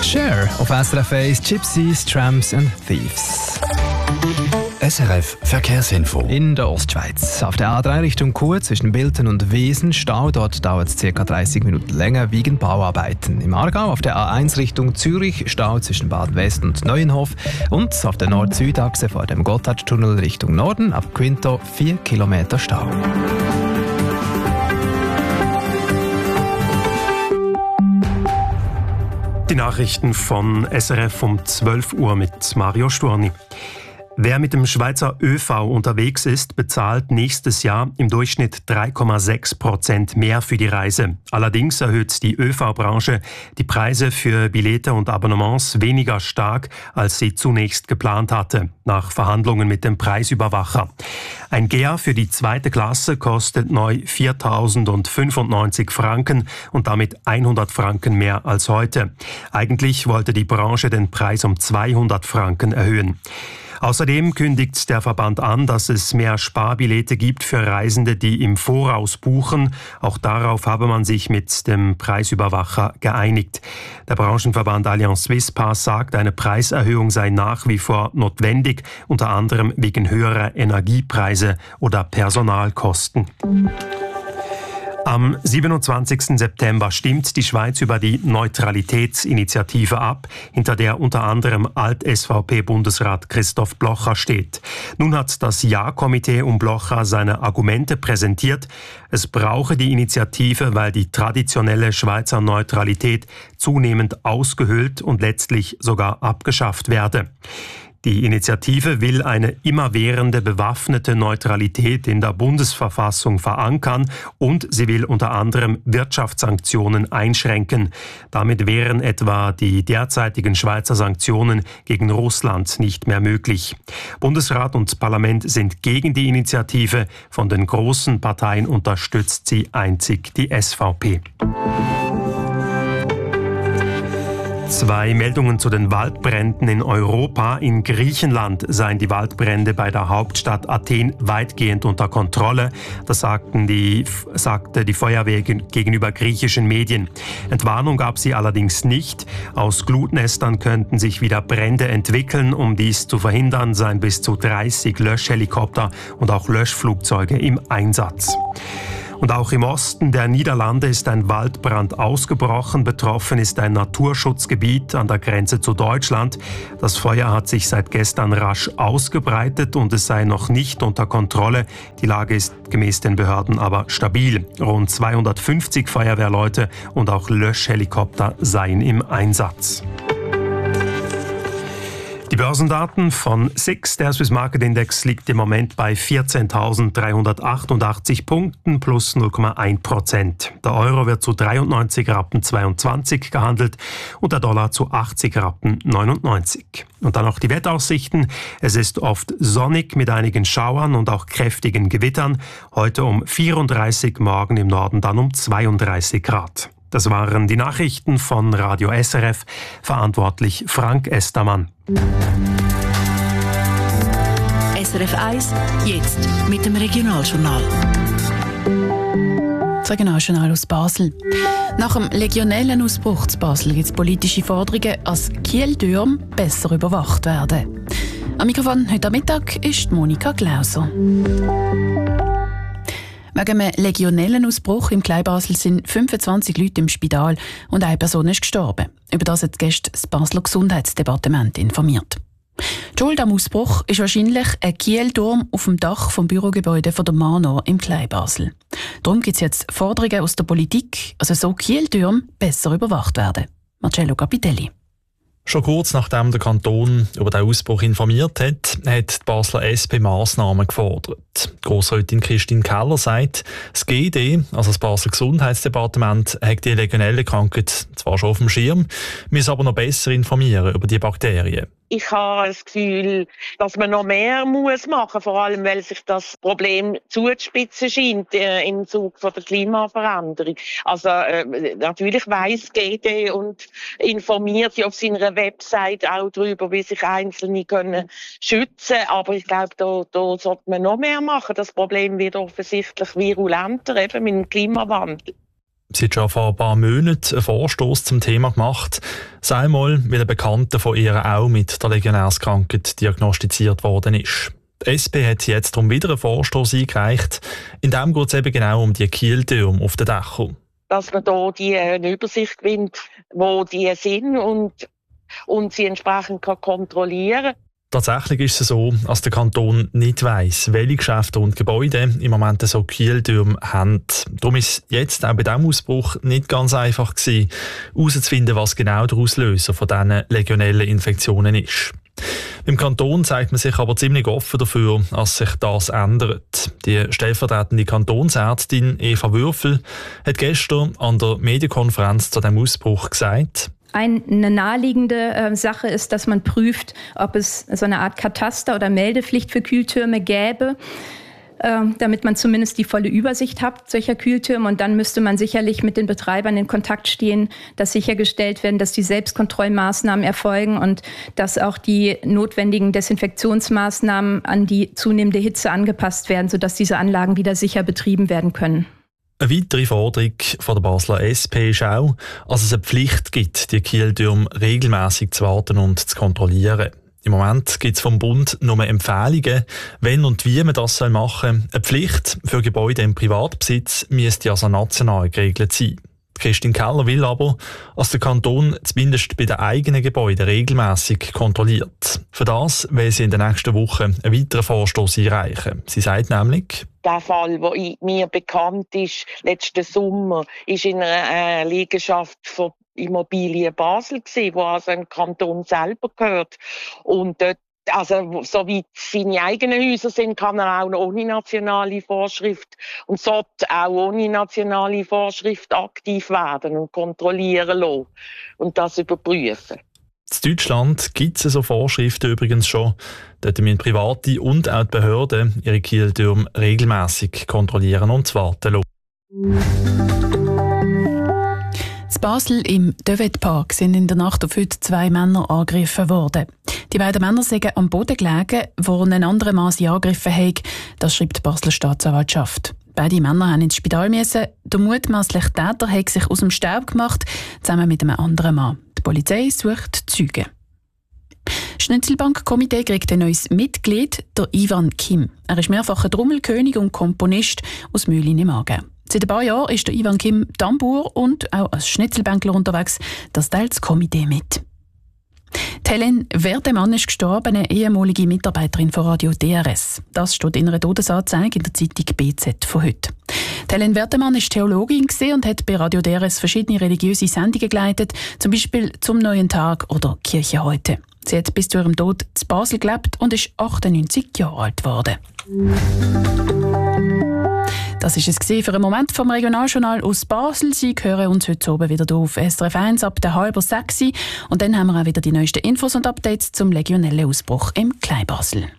Cher auf SRF 1, Gypsies, Tramps and Thieves. SRF Verkehrsinfo. In der Ostschweiz. Auf der A3 Richtung Chur zwischen Bilten und Wesen Stau. Dort dauert es ca. 30 Minuten länger wegen Bauarbeiten. Im Aargau auf der A1 Richtung Zürich Stau zwischen Bad West und Neuenhof. Und auf der Nord-Süd-Achse vor dem Gotthardtunnel Richtung Norden ab Quinto 4 Kilometer Stau. Die Nachrichten von SRF um 12 Uhr mit Mario Sturni. Wer mit dem Schweizer ÖV unterwegs ist, bezahlt nächstes Jahr im Durchschnitt 3,6% mehr für die Reise. Allerdings erhöht die ÖV-Branche die Preise für Billette und Abonnements weniger stark, als sie zunächst geplant hatte, nach Verhandlungen mit dem Preisüberwacher. Ein GEA für die zweite Klasse kostet neu 4.095 Franken und damit 100 Franken mehr als heute. Eigentlich wollte die Branche den Preis um 200 Franken erhöhen. Außerdem kündigt der Verband an, dass es mehr Sparbillette gibt für Reisende, die im Voraus buchen. Auch darauf habe man sich mit dem Preisüberwacher geeinigt. Der Branchenverband Allianz Swiss Pass sagt, eine Preiserhöhung sei nach wie vor notwendig, unter anderem wegen höherer Energiepreise oder Personalkosten. Am 27. September stimmt die Schweiz über die Neutralitätsinitiative ab, hinter der unter anderem Alt-SVP-Bundesrat Christoph Blocher steht. Nun hat das Ja-Komitee um Blocher seine Argumente präsentiert. Es brauche die Initiative, weil die traditionelle Schweizer Neutralität zunehmend ausgehöhlt und letztlich sogar abgeschafft werde. Die Initiative will eine immerwährende bewaffnete Neutralität in der Bundesverfassung verankern und sie will unter anderem Wirtschaftssanktionen einschränken. Damit wären etwa die derzeitigen Schweizer Sanktionen gegen Russland nicht mehr möglich. Bundesrat und Parlament sind gegen die Initiative. Von den großen Parteien unterstützt sie einzig die SVP. 2 Meldungen zu den Waldbränden in Europa. In Griechenland seien die Waldbrände bei der Hauptstadt Athen weitgehend unter Kontrolle. Das sagte die Feuerwehr gegenüber griechischen Medien. Entwarnung gab sie allerdings nicht. Aus Glutnestern könnten sich wieder Brände entwickeln. Um dies zu verhindern, seien bis zu 30 Löschhelikopter und auch Löschflugzeuge im Einsatz. Und auch im Osten der Niederlande ist ein Waldbrand ausgebrochen. Betroffen ist ein Naturschutzgebiet an der Grenze zu Deutschland. Das Feuer hat sich seit gestern rasch ausgebreitet und es sei noch nicht unter Kontrolle. Die Lage ist gemäß den Behörden aber stabil. Rund 250 Feuerwehrleute und auch Löschhelikopter seien im Einsatz. Die Börsendaten von SIX, der Swiss Market Index, liegt im Moment bei 14.388 Punkten plus 0,1%. Der Euro wird zu 93,22 Rappen gehandelt und der Dollar zu 80,99 Rappen. Und dann noch die Wetteraussichten. Es ist oft sonnig mit einigen Schauern und auch kräftigen Gewittern. Heute um 34, morgen im Norden dann um 32 Grad. Das waren die Nachrichten von Radio SRF, verantwortlich Frank Estermann. SRF 1, jetzt mit dem Regionaljournal. Das Regionaljournal aus Basel. Nach dem Legionellenausbruch zu Basel gibt es politische Forderungen, dass Kiel-Dürm besser überwacht werden. Am Mikrofon heute Mittag ist Monika Glauser. Wegen einem Legionellenausbruch im Kleinbasel sind 25 Leute im Spital und eine Person ist gestorben. Über das hat gestern das Basler Gesundheitsdepartement informiert. Die Schuld am Ausbruch ist wahrscheinlich ein Kielturm auf dem Dach des Bürogebäudes von der Manor im Kleinbasel. Darum gibt es jetzt Forderungen aus der Politik, also so Kieltürme besser überwacht werden. Marcello Capitelli. Schon kurz nachdem der Kanton über den Ausbruch informiert hat die Basler SP Massnahmen gefordert. Grossrätin Christine Keller sagt, das GD, also das Basler Gesundheitsdepartement, hat die Legionellenkrankheit zwar schon auf dem Schirm, muss aber noch besser informieren über die Bakterien. Ich habe das Gefühl, dass man noch mehr machen muss, vor allem weil sich das Problem zuzuspitzen scheint im Zug von der Klimaveränderung. Also natürlich weiss GD und informiert sie auf seiner Website auch darüber, wie sich Einzelne können schützen. Aber ich glaube, da sollte man noch mehr machen. Das Problem wird offensichtlich virulenter, eben mit dem Klimawandel. Sie hat schon vor ein paar Monaten einen Vorstoss zum Thema gemacht. Zweimal, weil ein Bekannter von ihr auch mit der Legionärskrankheit diagnostiziert worden ist. Die SP hat jetzt darum wieder einen Vorstoss eingereicht. In dem geht es eben genau um die Kieltürme auf den Dächern. Dass man da eine Übersicht gewinnt, wo die sind und sie entsprechend kontrollieren kann. Tatsächlich ist es so, dass der Kanton nicht weiss, welche Geschäfte und Gebäude im Moment so Kieltürme haben. Darum ist es jetzt auch bei diesem Ausbruch nicht ganz einfach gewesen, herauszufinden, was genau der Auslöser von diesen legionellen Infektionen ist. Im Kanton zeigt man sich aber ziemlich offen dafür, dass sich das ändert. Die stellvertretende Kantonsärztin Eva Würfel hat gestern an der Medienkonferenz zu diesem Ausbruch gesagt: Eine naheliegende Sache ist, dass man prüft, ob es so eine Art Kataster oder Meldepflicht für Kühltürme gäbe, damit man zumindest die volle Übersicht hat solcher Kühltürme. Und dann müsste man sicherlich mit den Betreibern in Kontakt stehen, dass sichergestellt werden, dass die Selbstkontrollmaßnahmen erfolgen und dass auch die notwendigen Desinfektionsmaßnahmen an die zunehmende Hitze angepasst werden, sodass diese Anlagen wieder sicher betrieben werden können. Eine weitere Forderung von der Basler SP ist auch, dass es eine Pflicht gibt, die Kieltürme regelmäßig zu warten und zu kontrollieren. Im Moment gibt es vom Bund nur Empfehlungen, wenn und wie man das machen soll. Eine Pflicht für Gebäude im Privatbesitz müsste also national geregelt sein. Christine Keller will aber, dass der Kanton zumindest bei den eigenen Gebäuden regelmäßig kontrolliert. Für das will sie in den nächsten Wochen einen weiteren Vorstoss einreichen. Sie sagt nämlich: Der Fall, der mir bekannt ist, letzten Sommer, ist in einer Liegenschaft von Immobilien Basel gewesen, wo also ein Kanton selber gehört. Und dort, also, soweit seine eigenen Häuser sind, kann er auch ohne nationale Vorschrift und sollte auch ohne nationale Vorschrift aktiv werden und kontrollieren lassen und das überprüfen. In Deutschland gibt es so Vorschriften übrigens schon. Dort müssen Private und auch die Behörden ihre Kieltürme regelmäßig kontrollieren und warten lassen. In Basel im Dövet-Park sind in der Nacht auf heute 2 Männer angegriffen worden. Die beiden Männer sind am Boden gelegen, wo einen anderen Mann sie angegriffen hat. Das schreibt die Basler Staatsanwaltschaft. Beide Männer mussten ins Spital müssen. Der mutmaßliche Täter hat sich aus dem Staub gemacht, zusammen mit einem anderen Mann. Die Polizei sucht Zeugen. Das Schnitzelbank-Komitee kriegt ein neues Mitglied, der Ivan Kim. Er ist mehrfacher Trommelkönig und Komponist aus Mühlin im Aargau. Seit ein paar Jahren ist der Ivan Kim Tambour und auch als Schnitzelbänkler unterwegs. Das teilt das Komitee mit. Die Helen Werdemann ist gestorben, eine ehemalige Mitarbeiterin von Radio DRS. Das steht in einer Todesanzeige in der Zeitung BZ von heute. Die Helen Werdemann war Theologin und hat bei Radio DRS verschiedene religiöse Sendungen geleitet, zum Beispiel «Zum neuen Tag» oder «Kirche heute». Sie hat bis zu ihrem Tod in Basel gelebt und ist 98 Jahre alt geworden. Das war es für einen Moment vom Regionaljournal aus Basel. Sie hören uns heute oben wieder auf SRF 1 ab der 5:30. Und dann haben wir auch wieder die neuesten Infos und Updates zum Legionellenausbruch im Kleinbasel.